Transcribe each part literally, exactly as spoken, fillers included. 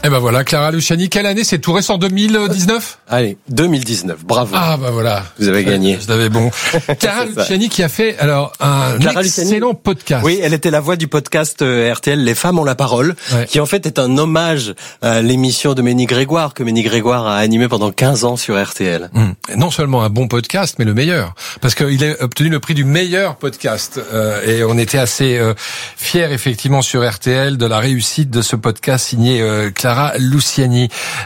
Eh ben voilà, Clara Luciani, quelle année? C'est tout récent, deux mille dix-neuf? Allez, deux mille dix-neuf, bravo. Ah bah voilà. Vous avez gagné. Vous avez bon. Clara Luciani qui a fait alors un Clara excellent Luciani, podcast. Oui, elle était la voix du podcast euh, R T L Les Femmes ont la parole, ouais. qui en fait est un hommage à l'émission de Ménie Grégoire, que Ménie Grégoire a animé pendant quinze ans sur R T L. Hum. Non seulement un bon podcast, mais le meilleur. Parce qu'il a obtenu le prix du meilleur podcast. Euh, et on était assez euh, fiers effectivement sur R T L de la réussite de ce podcast signé euh, Clara Clara Luciani.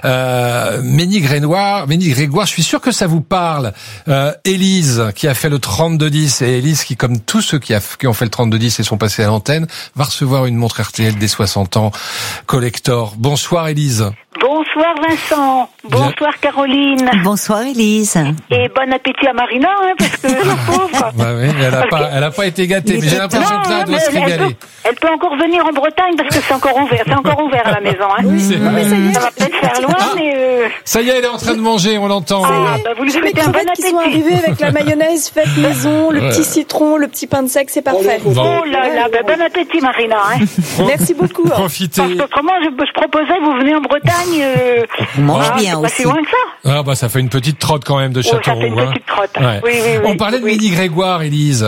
Euh, Ménie Grégoire, Ménie Grégoire, je suis sûr que ça vous parle. Euh, Élise, qui a fait le trente-deux dix, et Élise, qui, comme tous ceux qui, a, qui ont fait le trente-deux dix et sont passés à l'antenne, va recevoir une montre R T L dès soixante ans, collector. Bonsoir Élise. Bonsoir Vincent, bonsoir Bien. Caroline. Bonsoir Élise. Et bon appétit à Marina, hein, parce que la pauvre. Bah oui, elle a pas, elle a pas été gâtée, mais j'ai l'impression que là, elle doit se régaler. Elle peut, elle peut encore venir en Bretagne parce que c'est encore ouvert, c'est encore ouvert à la maison. Hein. Oui, c'est mais ça y est. Ça va peut-être faire loin, ah, mais. Euh... Ça y est, elle est en train de manger, on l'entend. Ah, bah vous lui souhaitez un bon appétit. Qui sont arrivés avec la mayonnaise faite maison, le ouais. petit citron, le petit pain de sec, c'est parfait. Oh, bon. oh là là, bah, bon appétit Marina. Hein. Merci beaucoup. Profitez. Parce qu'autrement, je, je proposais, vous venez en Bretagne. Euh... On mange ah, bien c'est aussi. pas si loin que ça. Ah bah ça fait une petite trotte quand même de Châteauroux. Oh, ça fait une hein. petite trotte. Ouais. Oui, oui, oui. On parlait de oui. Ménie Grégoire, Élise.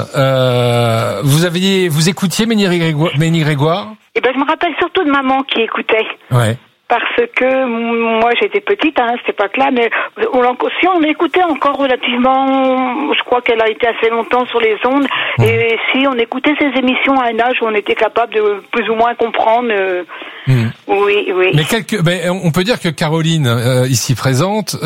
Euh, vous aviez, vous écoutiez Ménie Grégoire, Ménie Grégoire? Eh ben je me rappelle surtout de maman qui écoutait. Ouais. Parce que moi j'étais petite hein, à cette époque-là, mais on, si on écoutait encore relativement, je crois qu'elle a été assez longtemps sur les ondes, mmh. et si on écoutait ces émissions à un âge où on était capable de plus ou moins comprendre. Euh, mmh. Oui, oui. Mais quelque, ben, on peut dire que Caroline euh, ici présente,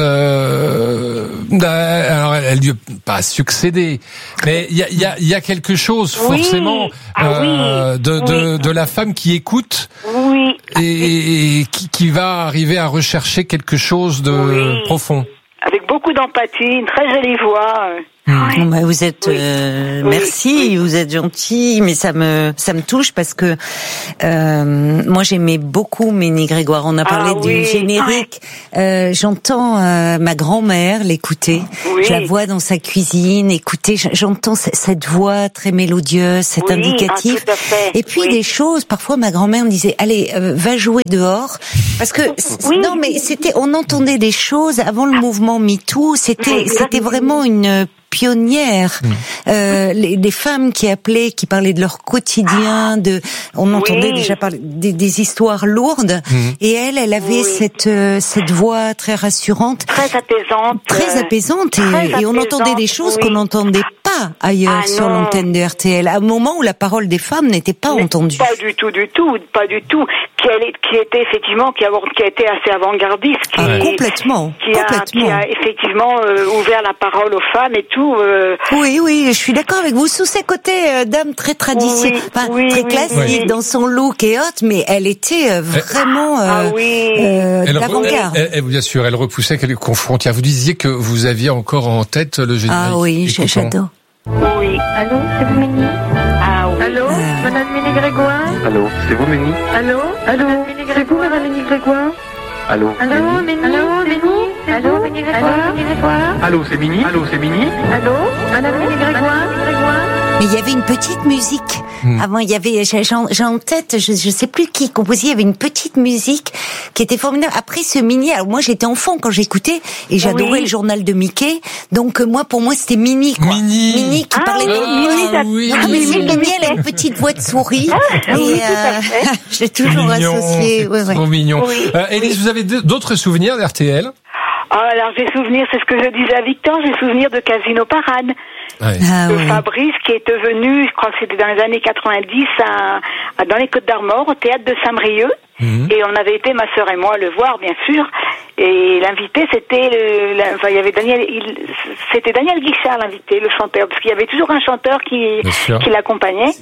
euh, alors elle lui a pas succédé, mais il y a, y a, y a quelque chose forcément oui. ah, euh, oui. de, de, oui. de la femme qui écoute. Oui. Et, et qui, qui va arriver à rechercher quelque chose de oui. profond. Avec beaucoup d'empathie, une très jolie voix. Mmh. Oui. Bah vous êtes, oui. euh, oui. merci, oui. vous êtes gentil, mais ça me, ça me touche parce que euh, moi j'aimais beaucoup Ménie Grégoire. On a parlé ah, du oui. générique. Euh, j'entends euh, ma grand-mère l'écouter. Oui. Je la vois dans sa cuisine, écouter. J'entends cette voix très mélodieuse, cet oui, indicatif. Ah, tout à fait. Et puis oui. des choses. Parfois ma grand-mère me disait, allez, euh, va jouer dehors, parce que oui. non, mais c'était, on entendait des choses avant le mouvement MeToo. C'était, c'était vraiment une pionnière, mmh. euh, les, les femmes qui appelaient, qui parlaient de leur quotidien, de, on entendait oui. déjà parler des, des histoires lourdes, mmh. et elle, elle avait oui. cette euh, cette voix très rassurante, très apaisante, très apaisante, et, très et on apaisante, entendait des choses oui. qu'on n'entendait pas ailleurs ah, sur l'antenne de R T L, à un moment où la parole des femmes n'était pas Mais entendue. Pas du tout, du tout, pas du tout. Qui, elle, qui était effectivement, qui a, qui a été assez avant-gardiste, qui, ah, complètement, qui, complètement. A, qui a effectivement euh, ouvert la parole aux femmes et tout. Euh... Oui, oui, je suis d'accord avec vous. Sous ses côtés, euh, dame très traditionnelle, oui, enfin, oui, très oui, classique oui. dans son look et autres, mais elle était euh, vraiment euh, ah, oui. euh, elle, d'avant-garde. Elle, elle, bien sûr, elle repoussait quelques frontières. Vous disiez que vous aviez encore en tête le générique. Ah oui, j'adore. Oui. Allô, c'est vous Ménie? Ah oui. Allô, euh... Madame Ménie Grégoire? Allô, c'est vous Ménie? Allô, allô, c'est vous Madame Ménie Grégoire? Allô, allô, Ménie? Allô, Ménie? Allô, Ménie Grégoire? Allô, c'est Ménie? Allô, c'est Ménie? Allô, Madame Ménie Grégoire? Mais il y avait une petite musique. Mmh. Avant, il y avait, j'ai, j'ai en tête, je, je sais plus qui composait, il y avait une petite musique qui était formidable. Après ce Minnie, alors moi j'étais enfant quand j'écoutais et j'adorais oui. le journal de Mickey. Donc moi, pour moi, c'était Minnie, quoi. Minnie. Minnie qui ah, parlait oui, de ah, oui. Ah, Minnie, Minnie, elle a une petite voix de souris. Ah, et oui, euh, j'ai toujours mignon, associé. C'est ouais, trop ouais. mignon. Oui. Euh, Élise, vous avez d'autres souvenirs d'R T L? Ah, alors j'ai souvenir, c'est ce que je disais à Victor, j'ai souvenir de Casino Parade. Ouais. Ah, de oui. Fabrice qui est devenu, je crois que c'était dans les années quatre-vingt-dix, à, à, dans les Côtes d'Armor, au théâtre de Saint-Brieuc. Mmh. Et on avait été, ma sœur et moi, le voir, bien sûr. Et l'invité, c'était, le, la, enfin, il y avait Daniel, il, c'était Daniel Guichard, l'invité, le chanteur, parce qu'il y avait toujours un chanteur qui, qui l'accompagnait.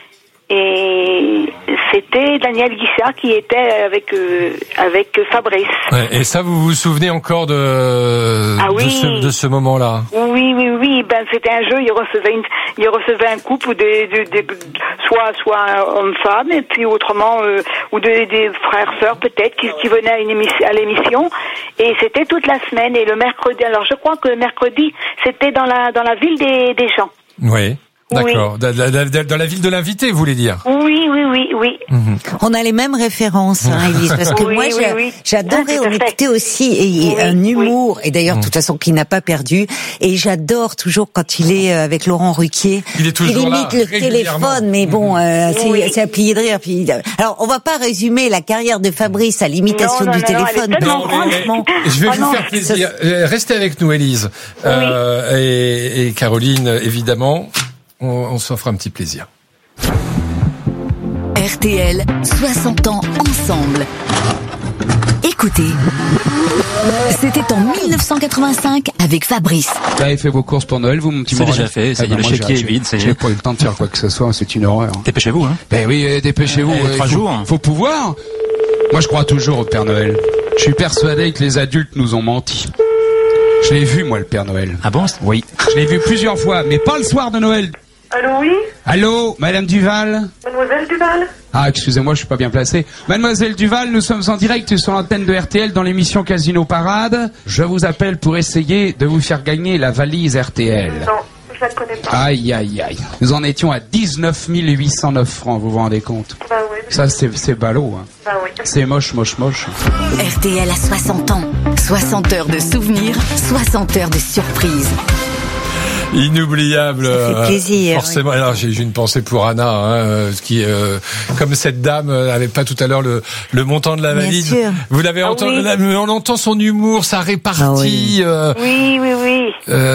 Et c'était Daniel Guichard qui était avec euh, avec Fabrice. Ouais, et ça, vous vous souvenez encore de ah oui. de, ce, de ce moment-là? Oui, oui, oui. Ben c'était un jeu. Il recevait une, il recevait un couple ou des, des, des soit soit homme-femme et puis autrement euh, ou des, des frères-sœurs peut-être qui, qui venaient à, une émission, à l'émission. Et c'était toute la semaine et le mercredi. Alors je crois que le mercredi c'était dans la dans la ville des des gens. Oui. D'accord. Oui. Dans, dans, dans la ville de l'invité, vous voulez dire? Oui, oui, oui, oui. Mmh. On a les mêmes références, hein, Élise, parce que oui, moi, oui, j'a, oui. j'adorais Ah, en écouter aussi, et, et oui, un humour, oui. et d'ailleurs, de toute façon, qu'il n'a pas perdu. Et j'adore toujours quand il est avec Laurent Ruquier. Il est toujours il là, imite le téléphone, mais bon, euh, c'est, oui. c'est à plier de rire. Puis, alors, on va pas résumer la carrière de Fabrice à l'imitation non, non, du non, téléphone. Non, Non, mais, franchement. je vais oh, vous non. faire plaisir. Ça... Restez avec nous, Élise. Oui. Euh, et, et Caroline, évidemment, on, on s'offre un petit plaisir. R T L, soixante ans ensemble. Écoutez, c'était en dix-neuf cent quatre-vingt-cinq avec Fabrice. Vous avez fait vos courses pour Noël, vous, mon petit C'est Morel? déjà fait, ça y est, eh ben, le moi, chéquier j'ai- est vide, ça y est. J'ai pas eu le temps de faire quoi que ce soit, c'est une horreur. Dépêchez-vous, hein. Ben oui, euh, dépêchez-vous. Eh, euh, trois faut, jours. Faut pouvoir. Moi, je crois toujours au Père Noël. Je suis persuadé que les adultes nous ont menti. Je l'ai vu, moi, le Père Noël. Ah bon? Oui. Je l'ai vu plusieurs fois, mais pas le soir de Noël. Allô, oui? Allô, Madame Duval? Mademoiselle Duval? Ah, excusez-moi, je suis pas bien placé. Mademoiselle Duval, nous sommes en direct sur l'antenne de R T L dans l'émission Casino Parade. Je vous appelle pour essayer de vous faire gagner la valise R T L. Non, je la connais pas. Aïe, aïe, aïe. Nous en étions à dix-neuf mille huit cent neuf francs, vous vous rendez compte? Bah oui. Ça, c'est, c'est ballot, hein. Bah oui. C'est moche, moche, moche. R T L a soixante ans. soixante heures de souvenirs, soixante heures de surprises. Inoubliable. Ça fait plaisir, euh, forcément. oui. Alors j'ai j'ai une pensée pour Anna, hein, euh, qui, euh, comme cette dame euh, avait pas tout à l'heure le, le montant de la Bien valise. sûr. Vous l'avez Ah entendu, oui. là, on entend son humour, sa répartie. Ah oui. euh, Oui, oui, oui.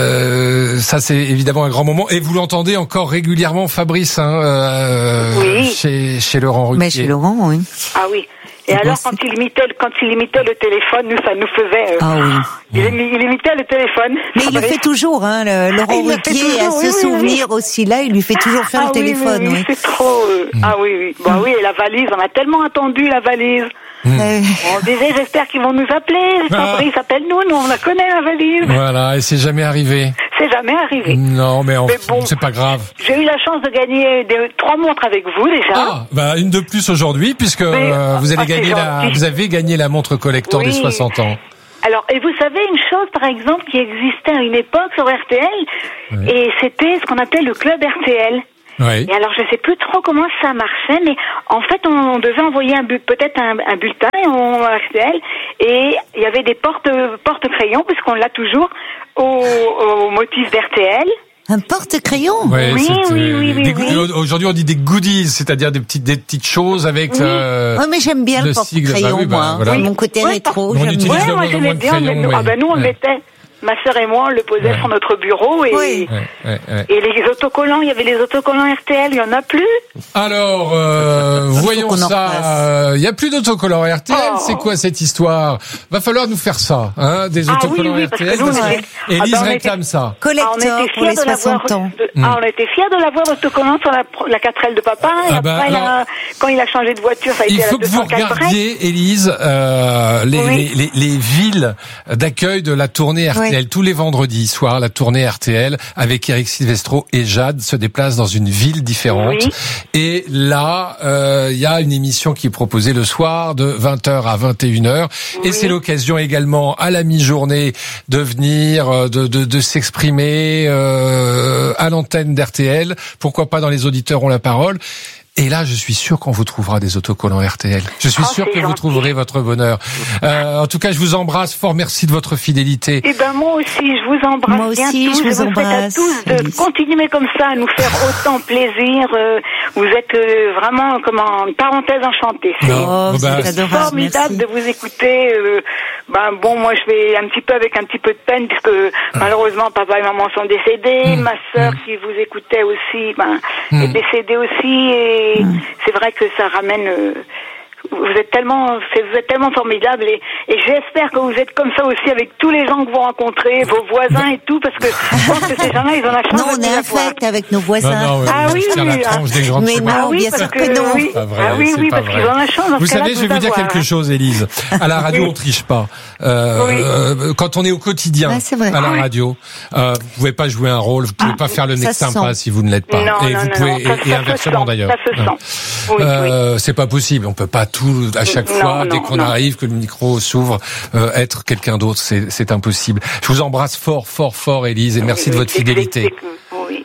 euh, ça c'est évidemment un grand moment. Et vous l'entendez encore régulièrement, Fabrice, hein, euh, Oui. chez chez Laurent Ruquier. Mais chez Laurent, oui. Ah oui. Et Et alors, bon, quand il imitait, quand il imitait le téléphone, nous, ça nous faisait. Euh, Ah oui. il, imi- il imitait le téléphone. Mais il le fait toujours, hein, le, Laurent il le fait Ruquier, toujours, à oui, se oui, souvenir aussi là, il lui fait toujours faire ah le oui, téléphone, oui, oui, oui. c'est trop. euh, Ah oui, oui. Bah oui, et la valise, on a tellement attendu la valise. Euh, On disait, j'espère qu'ils vont nous appeler. Fabrice, appelle-nous, nous, on la connaît la valise. Voilà, et c'est jamais arrivé. C'est jamais arrivé. Non, mais, en- Mais bon. c'est pas grave. J'ai eu la chance de gagner des, trois montres avec vous déjà. Ah, bah une de plus aujourd'hui, puisque Mais, euh, vous allez ah, c'est gagner la, gentil. vous avez gagné la montre collector Oui. des soixante ans. Alors, et vous savez une chose, par exemple, qui existait à une époque sur R T L, Oui. et c'était ce qu'on appelait le club R T L. Oui. Et alors, je sais plus trop comment ça marchait, mais en fait, on, on devait envoyer un but, peut-être un, un bulletin en R T L, et il y avait des porte porte crayons, puisqu'on l'a toujours au, au motif d'R T L. un porte-crayon. Ouais, Oui, c'était oui, oui, des oui, goodies. oui. Aujourd'hui, on dit des goodies, c'est-à-dire des petites, des petites choses avec. Oui. Euh, Ouais, mais j'aime bien le le sigle. porte-crayon, Bah oui, bah, moi. voilà. C'est mon côté Ouais, rétro, on j'aime utilise bien. le Ouais, moi moins- j'aimais moins de bien. Mais crayons, nous, ouais. ah ben nous, on le Ouais. mettait. Ma sœur et moi, on le posait Ouais. sur notre bureau et. Oui. Ouais, ouais, ouais. Et les autocollants, il y avait les autocollants R T L, il y en a plus. Alors, euh, voyons qu'on en ça. refasse. Il y a plus d'autocollants R T L. Oh. C'est quoi cette histoire? Va falloir nous faire ça, hein, des Ah autocollants oui, oui, R parce T que L. nous, on parce que était- ah Élise ben, on était- réclame ça. Ah, on Collector était pour les fiers de l'avoir. soixante ans. de- Ah, on était fiers de l'avoir autocollant sur la, la quatre L de papa. Et Ah bah, après, alors- là, quand il a changé de voiture, ça a Il été à la faut que vous deux cent quatre. regardiez, Élise, euh, les, Oui. les, les, les villes d'accueil de la tournée R T L. Oui. Tous les vendredis soirs, la tournée R T L avec Eric Silvestro et Jade se déplacent dans une ville différente. Oui. Et là, euh, il y a une émission qui est proposée le soir de vingt heures à vingt et une heures. Et Oui. c'est l'occasion également à la mi-journée de venir, euh, de, de, de s'exprimer euh, à l'antenne d'R T L. Pourquoi pas dans les auditeurs ont la parole. Et là, je suis sûr qu'on vous trouvera des autocollants R T L. Je suis Oh, sûr c'est que vous gentil. trouverez votre bonheur. Euh, en tout cas, je vous embrasse fort. Merci de votre fidélité. Eh ben moi aussi, je vous embrasse Moi bien aussi, tous. je vous souhaite à embrasse, tous de Alice. continuer comme ça, à nous faire autant plaisir. Euh, vous êtes euh, vraiment comme en parenthèse enchantée. C'est Oh, bah, c'est adorable, formidable merci. de vous écouter. Euh, ben bon, moi je vais un petit peu avec un petit peu de peine puisque malheureusement papa et maman sont décédés. Mmh. Ma sœur Mmh. qui vous écoutait aussi, ben Mmh. est décédée aussi. Et c'est vrai que ça ramène. Euh, vous êtes tellement, c'est- vous êtes tellement formidable et, et j'espère que vous êtes comme ça aussi avec tous les gens que vous rencontrez, vos voisins et tout, parce que je pense que ces gens-là, ils ont la chance Non, on de est vous avoir. infect avec nos voisins. Non, non, Ah on oui, se tire oui, la oui, tronche dès que je rentre Mais chez non, moi. Ah oui, bien parce sûr que, que non. oui. C'est pas vrai, Ah oui, c'est oui, pas parce vrai. qu'ils ont la chance. dans Vous ce cas-là, savez, de je vais vous dire avoir, quelque hein. chose, Élise. À la radio, Oui. on triche pas. Euh, Oui. euh, quand on est au quotidien, Ah, c'est vrai. à la Ah oui. radio, euh, vous pouvez pas jouer un rôle, vous pouvez pas faire le ça mec se sympa sent. si vous ne l'êtes pas. Non, et non, vous non, pouvez, non, ça- et, et ça se inversement sent, d'ailleurs. ça se Ouais. sent. Oui, Euh, c'est pas possible. On peut pas tout à chaque Non, fois, dès non, qu'on non. arrive, que le micro s'ouvre, euh, être quelqu'un d'autre. C'est, c'est impossible. Je vous embrasse fort, fort, fort, Élise, et merci Oui, de votre c'est- fidélité. c'est- c'est- Oui, oui.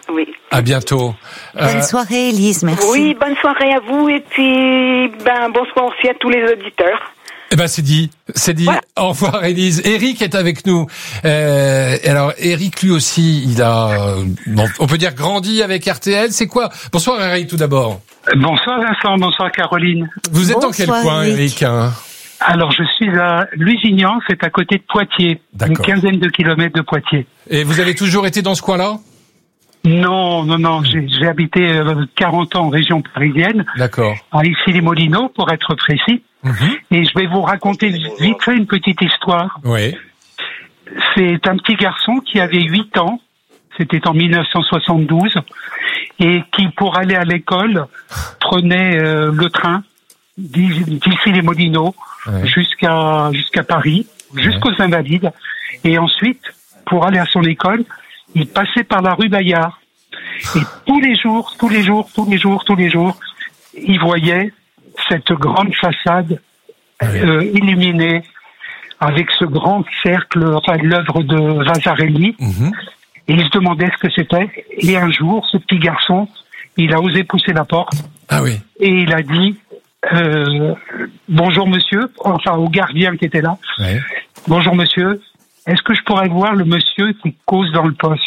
À bientôt. Bonne euh... soirée, Élise, merci. Oui, bonne soirée à vous et puis ben bonsoir aussi à tous les auditeurs. Eh ben c'est dit, c'est dit. Voilà. Au revoir, Élise. Eric est avec nous. Euh, alors Eric, lui aussi, il a, bon, on peut dire grandi avec R T L. C'est quoi? Bonsoir, Eric, tout d'abord. Bonsoir Vincent, bonsoir Caroline. Vous êtes bonsoir, dans quel coin, Eric, Eric hein? Alors, je suis à Lusignan, c'est à côté de Poitiers. D'accord. Une quinzaine de kilomètres de Poitiers. Et vous avez toujours été dans ce coin-là? Non, non, non. J'ai, j'ai habité quarante ans en région parisienne. D'accord. À Issy-les-Moulineaux, pour être précis. Mm-hmm. Et je vais vous raconter vite fait une petite histoire. Oui. C'est un petit garçon qui avait huit ans. C'était en dix-neuf cent soixante-douze. Et qui, pour aller à l'école, prenait euh, le train d'Issy-les-Moulineaux. Ouais. jusqu'à jusqu'à Paris, jusqu'aux ouais. Invalides, et ensuite, pour aller à son école, il passait par la rue Bayard. Et tous les jours, tous les jours, tous les jours, tous les jours, il voyait cette grande façade ouais. euh, illuminée avec ce grand cercle, enfin l'œuvre de Vasarely. Mm-hmm. Et il se demandait ce que c'était. Et un jour, ce petit garçon, il a osé pousser la porte. Ah oui. Et il a dit. Euh, bonjour monsieur, enfin au gardien qui était là. Ouais. Bonjour monsieur, est-ce que je pourrais voir le monsieur qui cause dans le poste?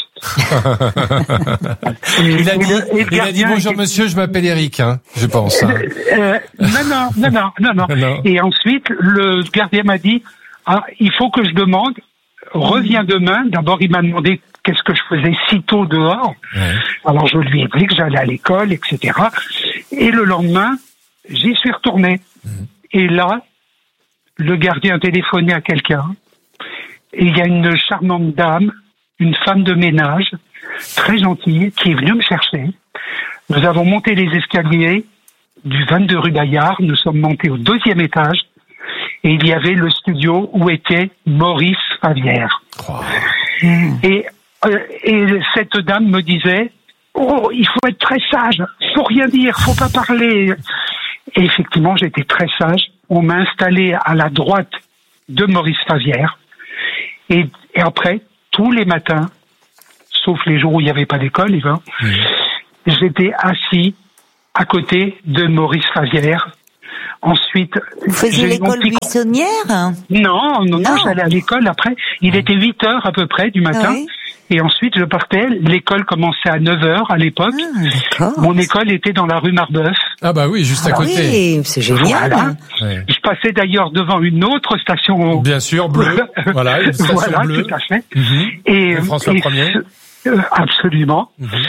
et, il a dit, et il a dit bonjour était... monsieur, je m'appelle Eric, hein, je pense. Hein. Euh, non, non, non, non, non, non, non. Et ensuite, le gardien m'a dit, ah, il faut que je demande, reviens demain. D'abord, il m'a demandé qu'est-ce que je faisais si tôt dehors. Ouais. Alors, je lui ai dit que j'allais à l'école, et cetera. Et le lendemain, j'y suis retourné. Mmh. Et là, le gardien a téléphoné à quelqu'un. Et il y a une charmante dame, une femme de ménage, très gentille, qui est venue me chercher. Nous avons monté les escaliers du vingt-deux rue Bayard. Nous sommes montés au deuxième étage. Et il y avait le studio où était Maurice Favière. Oh. Mmh. Et, euh, et cette dame me disait, oh, il faut être très sage, faut rien dire, faut pas parler. Et effectivement, j'étais très sage. On m'a installé à la droite de Maurice Favière. Et, et après, tous les matins, sauf les jours où il n'y avait pas d'école, eh ben, mmh. j'étais assis à côté de Maurice Favière. Ensuite, vous faisiez l'école petit... buissonnière? Non, non, non, non, j'allais à l'école après. Il était huit heures à peu près du matin. Ah oui. Et ensuite, je partais. L'école commençait à neuf heures à l'époque. Ah, mon école était dans la rue Marbeuf. Ah bah oui, juste à ah côté. Oui, c'est génial. Voilà. Ouais. Je passais d'ailleurs devant une autre station. Bien sûr, bleue. Voilà, une station voilà, bleue. Tout à fait. Mm-hmm. Et François et Ier. Ce, euh, absolument. Mm-hmm.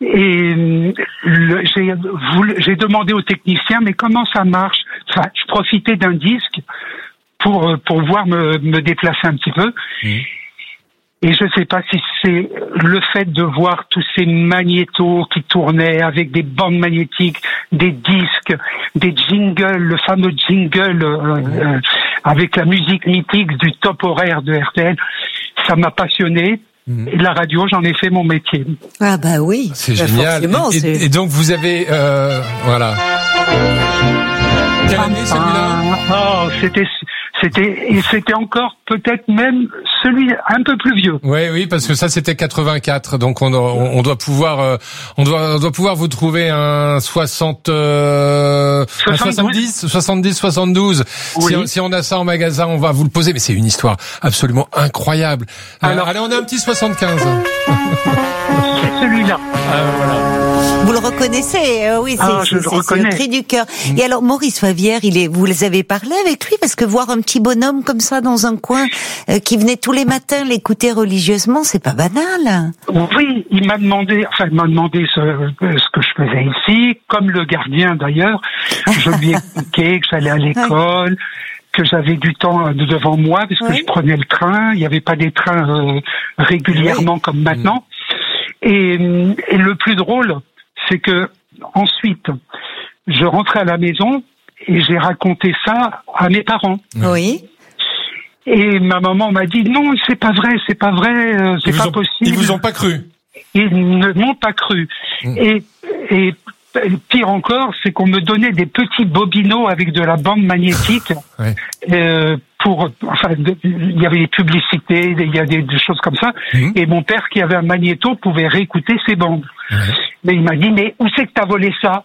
Et le, j'ai, voulu, j'ai demandé au technicien, mais comment ça marche? Enfin, je profitais d'un disque pour pour voir me, me déplacer un petit peu. Mm-hmm. Et je ne sais pas si c'est le fait de voir tous ces magnétos qui tournaient avec des bandes magnétiques, des disques, des jingles, le fameux jingle euh, euh, avec la musique mythique du top horaire de R T L. Ça m'a passionné. Mmh. Et la radio, j'en ai fait mon métier. Ah bah oui. C'est bah génial. Et, c'est... et donc vous avez... Euh, voilà. Quelle année celui-là? Oh, c'était... C'était et c'était encore peut-être même celui un peu plus vieux. Oui, oui, parce que ça c'était quatre-vingt-quatre, donc on, on, on doit pouvoir euh, on doit on doit pouvoir vous trouver un soixante euh, un soixante-dix, soixante-dix, soixante-douze. Oui. Si, si on a ça en magasin, on va vous le poser. Mais c'est une histoire absolument incroyable. Alors, allez, on a un petit soixante-quinze. C'est celui-là. Ah, voilà. Vous le reconnaissez, euh, oui, c'est, ah, c'est, c'est, c'est le cri du cœur. Et alors, Maurice Favière, il est, vous les avez parlé avec lui, parce que voir un petit bonhomme comme ça dans un coin, euh, qui venait tous les matins l'écouter religieusement, c'est pas banal. Oui, il m'a demandé, enfin, il m'a demandé ce, ce que je faisais ici, comme le gardien d'ailleurs. Je lui ai expliqué que j'allais à l'école. Que j'avais du temps devant moi parce que oui. je prenais le train, il n'y avait pas des trains euh, régulièrement oui. comme maintenant. Et, et le plus drôle, c'est que ensuite, je rentrais à la maison et j'ai raconté ça à mes parents. Oui. Et ma maman m'a dit non, c'est pas vrai, c'est pas vrai, euh, c'est pas ont, possible. Ils vous ont pas cru. Ils ne m'ont pas cru. Mmh. Et, et pire encore, c'est qu'on me donnait des petits bobineaux avec de la bande magnétique. Ouais. euh, pour, enfin, il y avait des publicités, il y a des, des choses comme ça. Mmh. Et mon père, qui avait un magnéto, pouvait réécouter ces bandes. Ouais. Mais il m'a dit, mais où c'est que t'as volé ça?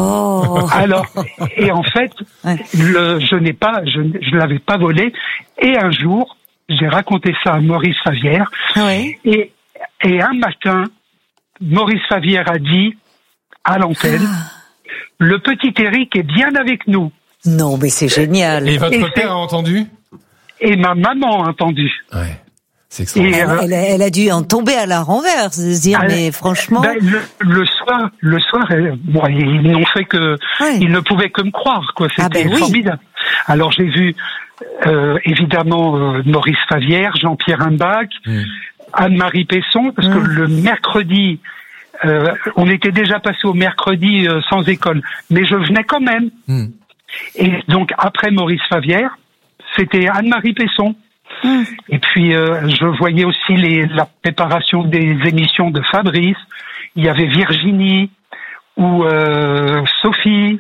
Oh. Alors, et en fait, ouais. le, je n'ai pas, je, je l'avais pas volé. Et un jour, j'ai raconté ça à Maurice Favière. Ouais. Et, et un matin, Maurice Favière a dit, à l'antenne, ah. le petit Éric est bien avec nous. Non, mais c'est génial. Et votre et père a entendu? Et ma maman a entendu. Ouais. C'est extraordinaire. Elle, elle, elle a dû en tomber à la renverse, se dire, elle, mais franchement. Ben, le, le soir, le soir, elle, bon, ils n'ont fait que, ouais. ils ne pouvaient que me croire, quoi. C'était ah ben oui. formidable. Alors j'ai vu, euh, évidemment, euh, Maurice Favière, Jean-Pierre Imbach, mmh. Anne-Marie Pesson, parce mmh. que le mercredi, euh, on était déjà passé au mercredi euh, sans école, mais je venais quand même. Mmh. Et donc après Maurice Favière, c'était Anne-Marie Pesson. Mmh. Et puis euh, je voyais aussi les, la préparation des émissions de Fabrice. Il y avait Virginie ou euh, Sophie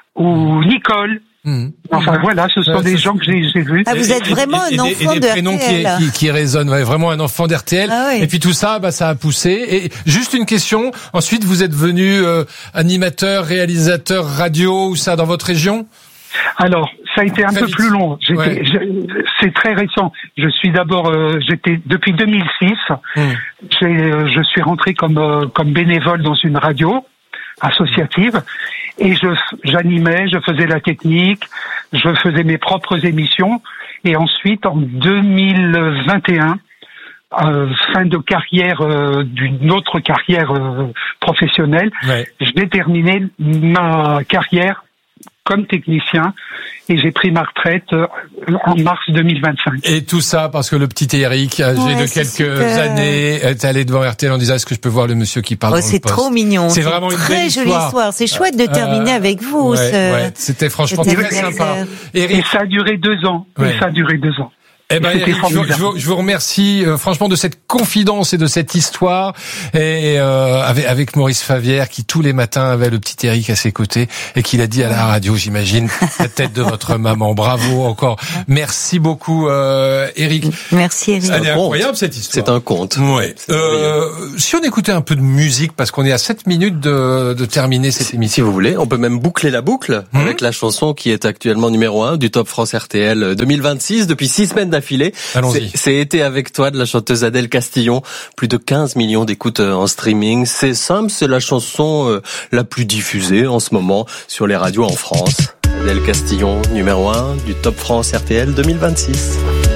ou Nicole. Mmh. Enfin voilà, ce sont euh, des gens que j'ai, j'ai vus. Ah, vous êtes vraiment et, et, un et, enfant et des, et des de prénoms R T L. Qui, qui, qui résonnent, ouais, vraiment un enfant d'R T L. Ah, oui. Et puis tout ça, bah, ça a poussé. Et juste une question. Ensuite, vous êtes venu euh, animateur, réalisateur radio ou ça dans votre région? Alors, ça a été un très peu vite. plus long. J'étais, ouais. je, c'est très récent. Je suis d'abord, euh, j'étais depuis deux mille six. Mmh. J'ai, euh, je suis rentré comme euh, comme bénévole dans une radio associative et je j'animais, je faisais la technique, je faisais mes propres émissions et ensuite en deux mille vingt et un. Euh, fin de carrière euh, d'une autre carrière euh, professionnelle, ouais. je vais terminer ma carrière comme technicien et j'ai pris ma retraite euh, en mars deux mille vingt-cinq. Et tout ça parce que le petit Éric, âgé ouais, de quelques super. années, est allé devant R T L en disant est-ce que je peux voir le monsieur qui parle oh, dans c'est le poste. trop mignon. C'est, c'est vraiment une très belle jolie histoire. histoire. C'est chouette de terminer euh, avec vous. Ouais, ce... ouais. C'était franchement C'était très sympa. Éric... Et ça a duré deux ans. Ouais. Et ça a duré deux ans. Eh ben, Eric, je, vous, je, vous, je vous remercie euh, franchement de cette confidence et de cette histoire et euh, avec, avec Maurice Favière qui tous les matins avait le petit Éric à ses côtés et qui l'a dit à la radio, j'imagine, la tête de votre maman. Bravo encore. Merci beaucoup, euh, Éric. Merci, Éric. Elle est incroyable cette histoire. C'est un conte. Ouais. Euh, si on écoutait un peu de musique, parce qu'on est à sept minutes de, de terminer cette si, émission. Si vous voulez, on peut même boucler la boucle mmh. avec la chanson qui est actuellement numéro un du Top France R T L deux mille vingt-six depuis six semaines d'affilée. Allons-y. C'est, c'est Été avec toi de la chanteuse Adèle Castillon. Plus de quinze millions d'écoutes en streaming. C'est simple, c'est la chanson la plus diffusée en ce moment sur les radios en France. Adèle Castillon, numéro un du Top France R T L deux mille vingt-six.